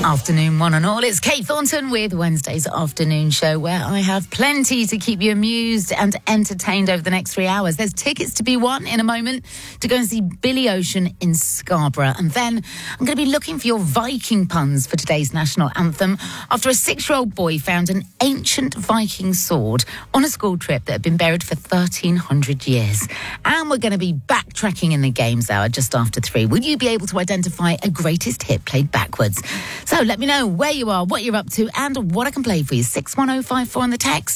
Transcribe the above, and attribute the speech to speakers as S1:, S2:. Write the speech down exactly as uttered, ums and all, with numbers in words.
S1: Afternoon, one and all. It's Kate Thornton with Wednesday's afternoon show, where I have plenty to keep you amused and entertained over the next three hours. There's tickets to be won in a moment to go and see Billy Ocean in Scarborough. And then I'm going to be looking for your Viking puns for today's national anthem after a six-year-old boy found an ancient Viking sword on a school trip that had been buried for thirteen hundred years. And we're going to be backtracking in the games hour just after three. Will you be able to identify a greatest hit played backwards? So let me know where you are, what you're up to, and what I can play for you. six one oh five four on the text.